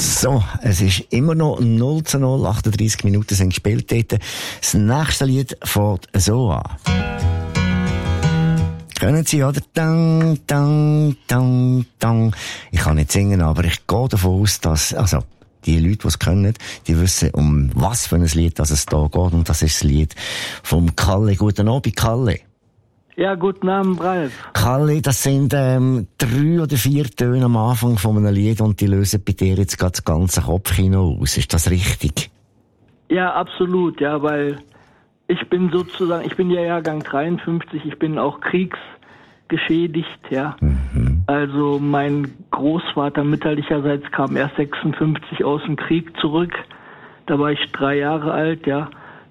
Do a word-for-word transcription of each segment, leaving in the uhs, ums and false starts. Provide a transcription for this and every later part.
So, es ist immer noch null zu null, achtunddreissig Minuten sind gespielt dort. Das nächste Lied fängt so an. Können Sie, oder? Dang, dang, dang, dang. Ich kann nicht singen, aber ich gehe davon aus, dass, also, die Leute, die es können, die wissen, um was für ein Lied dass es da geht. Und das ist das Lied vom Kalle. Guten Abend, Kalle. Ja, guten Abend, Ralf. Kalle, das sind ähm, drei oder vier Töne am Anfang von einem Lied und die lösen bei dir jetzt gerade das ganze Kopfkino aus. Ist das richtig? Ja, absolut, ja, weil ich bin sozusagen, ich bin ja Jahrgang dreiundfünfzig, ich bin auch kriegsgeschädigt, ja. Mhm. Also mein Großvater mütterlicherseits kam erst sechsundfünfzig aus dem Krieg zurück. Da war ich drei Jahre alt, ja.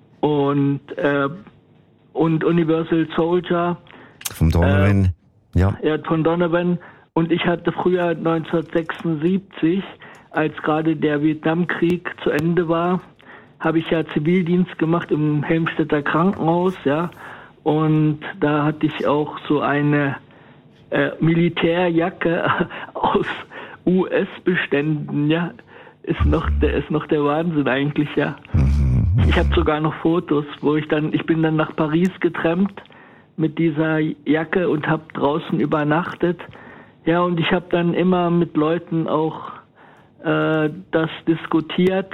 Und äh, und Universal Soldier. Von Donovan, äh, ja. Ja, von Donovan. Und ich hatte früher neunzehnhundertsechsundsiebzig, als gerade der Vietnamkrieg zu Ende war, habe ich ja Zivildienst gemacht im Helmstedter Krankenhaus, ja. Und da hatte ich auch so eine äh, Militärjacke aus U S-Beständen, ja. Ist noch der, ist noch der Wahnsinn eigentlich, ja. Ich habe sogar noch Fotos, wo ich dann, ich bin dann nach Paris getrampt mit dieser Jacke und habe draußen übernachtet. Ja, und ich habe dann immer mit Leuten auch äh, das diskutiert.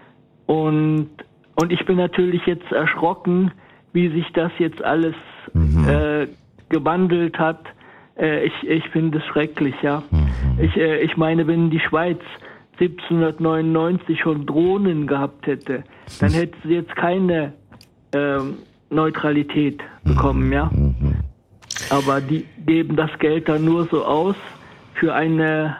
Und, und ich bin natürlich jetzt erschrocken, wie sich das jetzt alles mhm. äh, gewandelt hat. Äh, ich ich finde es schrecklich, ja. Mhm. Ich, äh, ich meine, wenn die Schweiz siebzehnhundertneunundneunzig schon Drohnen gehabt hätte, dann hätte sie jetzt keine ähm, Neutralität bekommen, ja. Mhm. Aber die geben das Geld dann nur so aus für eine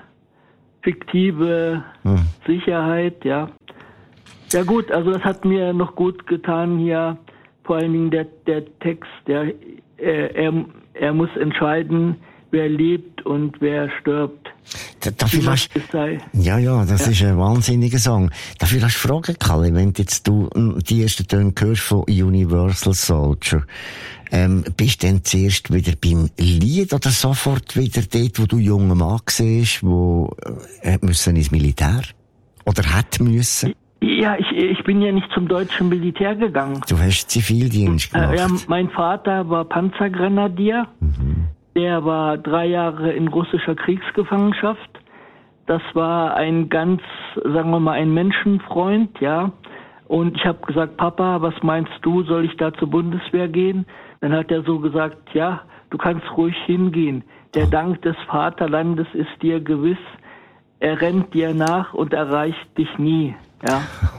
fiktive mhm. Sicherheit, ja. Ja gut, also das hat mir noch gut getan hier, vor allen Dingen der, der Text, der, äh, er, er muss entscheiden, wer lebt und wer stirbt. Darf ich lass, ja, ja, das ja. ist ein wahnsinniger Song. Darf ich lass fragen, Kalle, wenn jetzt du die ersten Töne hörst von Universal Soldier, ähm, bist du dann zuerst wieder beim Lied oder sofort wieder dort, wo du junger Mann siehst, wo äh, müssen ins Militär? Oder hat müssen? Ja, ich, ich bin ja nicht zum deutschen Militär gegangen. Du hast Zivildienst gemacht. Äh, ja, mein Vater war Panzergrenadier. Mhm. Der war drei Jahre in russischer Kriegsgefangenschaft. Das war ein ganz, sagen wir mal, ein Menschenfreund, ja. Und ich habe gesagt, Papa, was meinst du, soll ich da zur Bundeswehr gehen? Dann hat er so gesagt, ja, du kannst ruhig hingehen. Der Dank des Vaterlandes ist dir gewiss. Er rennt dir nach und erreicht dich nie, ja.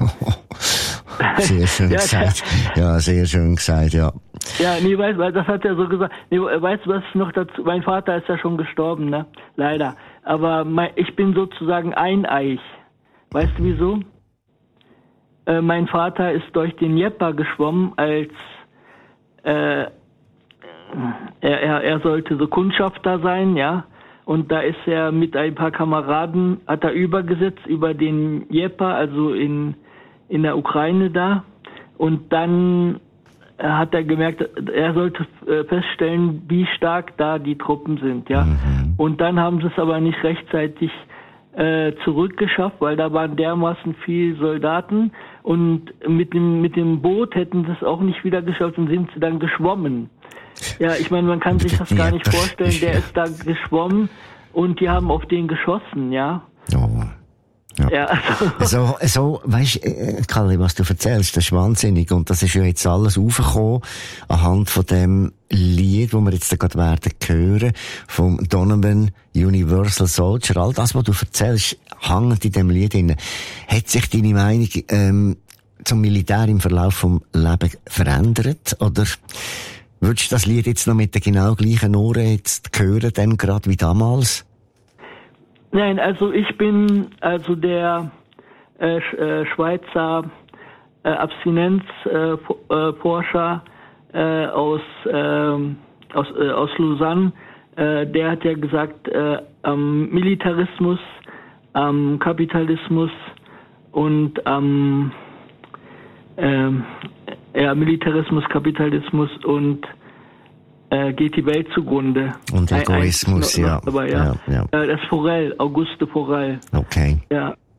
Sehr schön ja, gesagt. Ja, sehr schön gesagt, ja. Ja, nee, weißt du, das hat er so gesagt. Nee, weißt du, was noch dazu? Mein Vater ist ja schon gestorben, ne? Leider. Aber mein, ich bin sozusagen Eineich. Weißt du wieso? Äh, mein Vater ist durch den Dnepr geschwommen, als äh, er, er, er sollte so Kundschafter sein, ja. Und da ist er mit ein paar Kameraden, hat er übergesetzt über den Dnepr, also in in der Ukraine da. Und dann hat er gemerkt, er sollte feststellen, wie stark da die Truppen sind, ja. Mhm. Und dann haben sie es aber nicht rechtzeitig äh, zurückgeschafft, weil da waren dermaßen viele Soldaten und mit dem mit dem Boot hätten sie es auch nicht wieder geschafft und sind sie dann geschwommen. Ja, ich meine, man kann sich das gar nicht vorstellen, der ist da geschwommen und die haben auf den geschossen, ja. Oh. Ja. Ja, also. so, so, weisst, äh, Kalle, was du erzählst, das ist wahnsinnig. Und das ist ja jetzt alles aufgekommen, anhand von dem Lied, wo wir jetzt gerade werden hören, vom Donovan Universal Soldier. All das, was du erzählst, hängt in dem Lied drin. Hat sich deine Meinung, ähm, zum Militär im Verlauf vom Leben verändert? Oder würdest du das Lied jetzt noch mit den genau gleichen Ohren jetzt hören, denn gerade wie damals? Nein, also ich bin also der äh, äh, Schweizer äh, Abstinenzforscher äh, äh, aus, äh, aus, äh, aus Lausanne. Äh, der hat ja gesagt, äh, am Militarismus, am Kapitalismus und am äh, ja, Militarismus, Kapitalismus und äh, geht die Welt zugrunde. Und Egoismus, ein, ein, noch, ja. Noch dabei, ja. ja, ja. Äh, das Forel, Auguste Forel. Okay. Ja.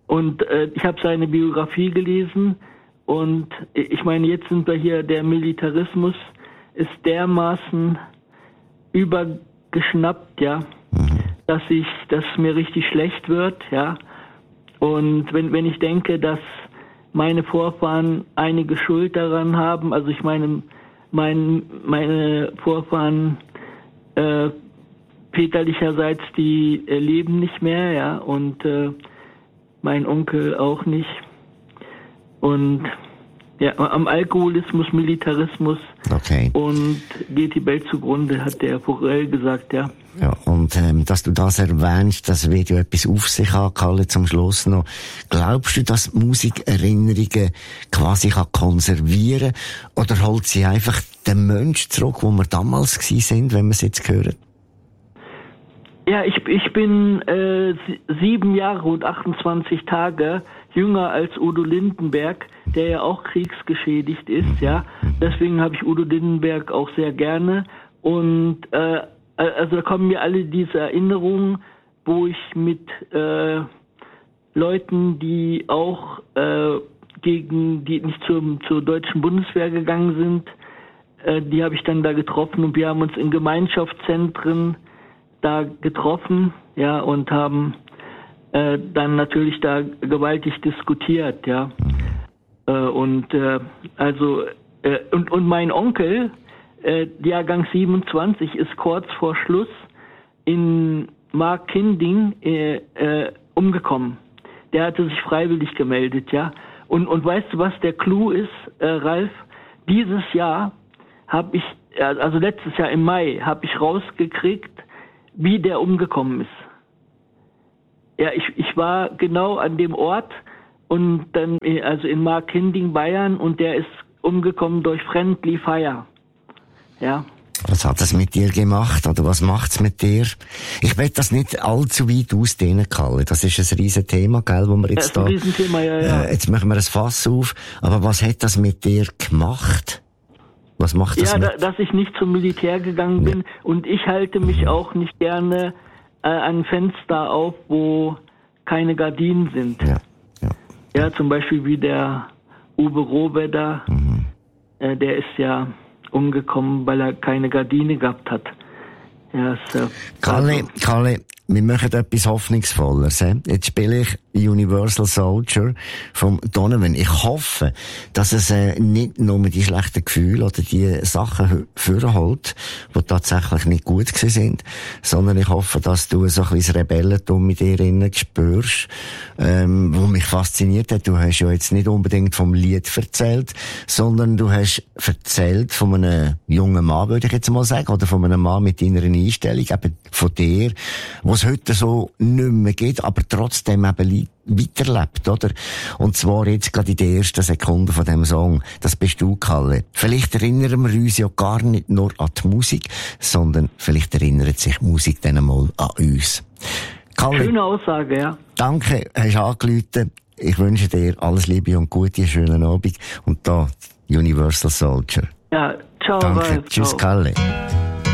Und äh, ich habe seine Biografie gelesen und ich meine, jetzt sind wir hier, der Militarismus ist dermaßen übergeschnappt, ja, mhm. dass ich, dass mir richtig schlecht wird, ja. Und wenn wenn ich denke, dass meine Vorfahren einige Schuld daran haben, also ich meine, mein, meine Vorfahren äh, väterlicherseits, die äh, leben nicht mehr, ja, und äh, mein Onkel auch nicht. Und ja, am Alkoholismus, Militarismus okay. und geht die Welt zugrunde, hat der Forel gesagt, ja. Ja, und ähm, dass du das erwähnst, das wird ja etwas auf sich haben, Kalle, zum Schluss noch. Glaubst du, dass Musik Erinnerungen quasi kann konservieren oder holt sie einfach den Menschen zurück, wo wir damals gsi sind, wenn wir es jetzt hören? Ja, ich, ich bin äh, sieben Jahre und achtundzwanzig Tage jünger als Udo Lindenberg, der ja auch kriegsgeschädigt ist, ja. Deswegen habe ich Udo Lindenberg auch sehr gerne. Und äh, also da kommen mir alle diese Erinnerungen, wo ich mit äh, Leuten, die auch äh, gegen, die nicht zum, zur deutschen Bundeswehr gegangen sind, äh, die habe ich dann da getroffen und wir haben uns in Gemeinschaftszentren da getroffen, ja, und haben äh, dann natürlich da gewaltig diskutiert, ja. Äh, und äh, also äh, und und mein Onkel, äh, Jahrgang siebenundzwanzig, ist kurz vor Schluss in Markkinding äh, äh, umgekommen. Der hatte sich freiwillig gemeldet, ja. Und und weißt du, was der Clou ist, äh, Ralf? Dieses Jahr habe ich, also letztes Jahr im Mai, habe ich rausgekriegt, wie der umgekommen ist. Ja, ich, ich war genau an dem Ort und dann, also in Markkinding, Bayern, und der ist umgekommen durch Friendly Fire. Ja. Was hat das mit dir gemacht, oder was macht's mit dir? Ich will das nicht allzu weit ausdehnen, Kalle. Das ist ein riesen Thema, gell, wo wir jetzt das ist ein da, Riesenthema, ja, ja. Äh, jetzt machen wir ein Fass auf. Aber was hat das mit dir gemacht? Was macht das ja, mit? Da, dass ich nicht zum Militär gegangen bin, ja. Und ich halte mich mhm. auch nicht gerne äh, an Fenster auf, wo keine Gardinen sind. Ja, ja. Ja, zum Beispiel wie der Uwe Rohwedder, mhm. äh, der ist ja umgekommen, weil er keine Gardine gehabt hat. Ja, ist, äh, Kalle, also, Kalle, wir machen etwas Hoffnungsvolleres. He? Jetzt spiele ich Universal Soldier vom Donovan. Ich hoffe, dass es äh, nicht nur die schlechten Gefühle oder die Sachen vorholt, die tatsächlich nicht gut gewesen sind, sondern ich hoffe, dass du so ein bisschen das Rebellentum mit dir innen spürst, ähm, wo mich fasziniert hat. Du hast ja jetzt nicht unbedingt vom Lied erzählt, sondern du hast erzählt von einem jungen Mann, würde ich jetzt mal sagen, oder von einem Mann mit deiner Einstellung, eben von dir, wo es heute so nicht mehr gibt, aber trotzdem eben weiterlebt, oder? Und zwar jetzt gerade in den ersten Sekunden von dem Song. Das bist du, Kalle. Vielleicht erinnern wir uns ja gar nicht nur an die Musik, sondern vielleicht erinnert sich die Musik dann einmal an uns. Kalle, schöne Aussage, ja. Danke, hast angerufen. Ich wünsche dir alles Liebe und Gute, einen schönen Abend. Und da, Universal Soldier. Ja, ciao. Danke, Ralf, tschüss, ciao. Kalle.